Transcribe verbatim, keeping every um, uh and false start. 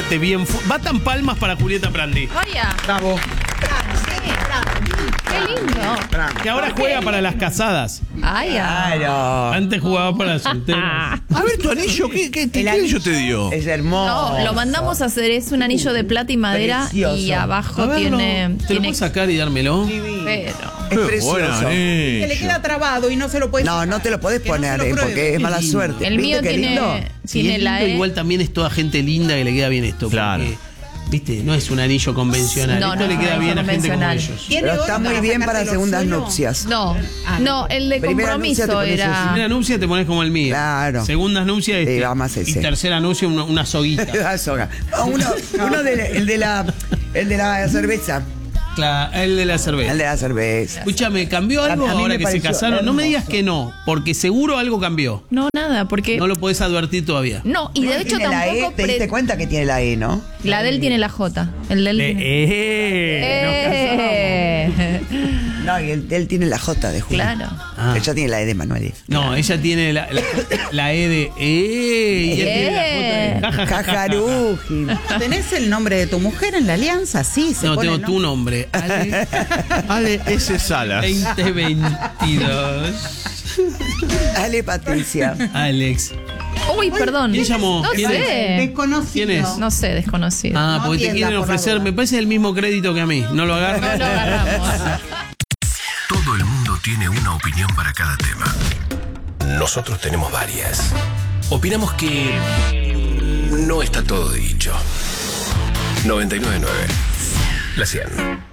fuerte, bien fu Batan palmas para Julieta Prandi. Vaya. Bravo. Qué lindo. Que ahora juega para las casadas. Ay, ay. Claro. Antes jugaba para las solteras. A ver, tu anillo, ¿qué, qué, qué anillo te dio? Es hermoso. No, lo mandamos a hacer, es un anillo de plata y madera. Precioso. Y abajo A verlo. tiene. ¿Te lo tiene puedes sacar y dármelo? pero. Es Qué precioso. buen Que le anillo. queda trabado y no se lo puede No, sacar. no te lo podés Que no se poner, lo eh, pruebe. porque es mala lindo. suerte. El mío ¿Viste qué tiene, lindo? Si tiene es la lindo, E. igual también es toda gente linda que le queda bien esto. Claro. Porque, viste, no es un anillo convencional. No, esto no le es queda un bien a anillo gente como convencional. ellos. ¿Tiene Pero está otro muy bien para sacártelo segundas solo? nupcias. No, no, el de Primera nupcia te compromiso pones era. Primera anuncia te pones como el mío. Claro. Segunda anuncia Sí, este. va más Y ese. tercera anuncia una, una soguita. La soga. No, uno, uno de, el de la el de la cerveza. Claro, el de la cerveza. El de la cerveza. Escúchame, ¿cambió A- algo a mí ahora me que se pareció casaron? No me digas hermoso. que no, porque seguro algo cambió. No, nada, porque. No No, lo podés advertir todavía. y de hecho Tiene la E, tampoco. te diste pre- cuenta que tiene la E, ¿no? La de él tiene la J. El de él. Le- tiene- eh, Eh. No, y él, él tiene la J de Julio. Claro. Ah. Ella tiene la E de Manuel. No, ella tiene la, la, la E de E y él tiene la J de ja, ja, ja, ja, ja. Cajaruji. ¿Tenés el nombre de tu mujer en la alianza? Sí, se No, pone, tengo tu nombre. Ale Ale S. Salas. veinte veintidós. Dale, Patricia. Alex. Uy, perdón. ¿Quién llamó? No ¿Quién es? sé. Desconocido. ¿Quién es? No sé, desconocido. Ah, No porque te atienda, quieren por la ofrecer, duda. me parece el mismo crédito que a mí. No lo agarro. No lo agarramos. Todo el mundo tiene una opinión para cada tema. Nosotros tenemos varias. Opinamos que no está todo dicho. noventa y nueve punto nueve. La cien.